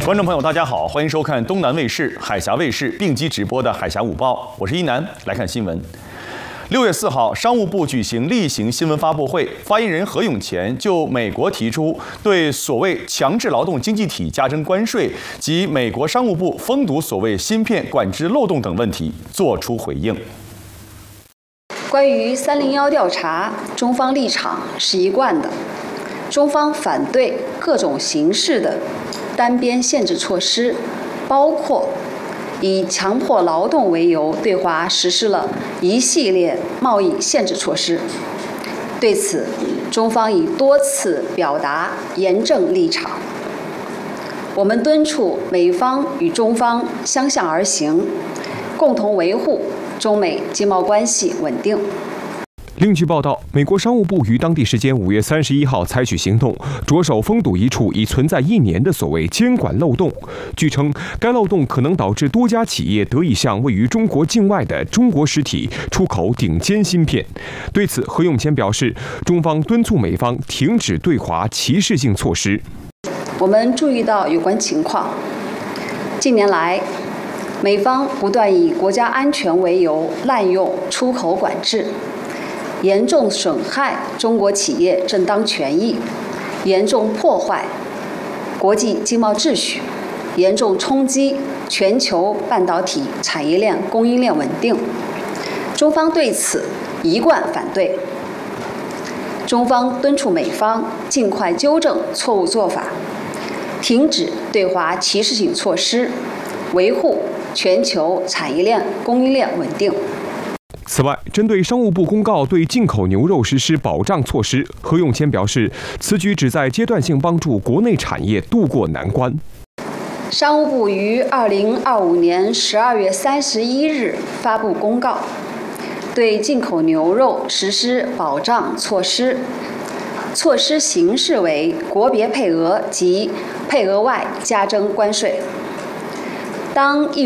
观众朋友，大家好，欢迎收看东南卫视、海峡卫视并机直播的《海峡午报》，我是一南，来看新闻。6月4号，商务部举行例行新闻发布会，发言人何永乾就美国提出对所谓强制劳动经济体加征关税及美国商务部封堵所谓芯片管制漏洞等问题作出回应。 关于301调查，中方立场是一贯的，中方反对各种形式的单边限制措施，包括以强迫劳动为由对华实施了一系列贸易限制措施。对此，中方已多次表达严正立场。我们敦促美方与中方相向而行，共同维护中美经贸关系稳定。 另据报道，美国商务部于当地时间5月31号采取行动，着手封堵一处已存在1年的所谓监管漏洞。据称，该漏洞可能导致多家企业得以向位于中国境外的中国实体出口顶尖芯片。对此，何永乾表示，中方敦促美方停止对华歧视性措施。 我们注意到有关情况，近年来，美方不断以国家安全为由滥用出口管制，严重损害中国企业正当权益，严重破坏国际经贸秩序，严重冲击全球半导体产业链供应链稳定。中方对此一贯反对。中方敦促美方尽快纠正错误做法，停止对华歧视性措施，维护全球产业链供应链稳定。 此外，针对商务部公告对进口牛肉实施保障措施，何永乾表示，此举旨在阶段性帮助国内产业渡过难关。 商务部于2025年12月31日发布公告，对进口牛肉实施保障措施，措施形式为国别配额及配额外加征关税。当一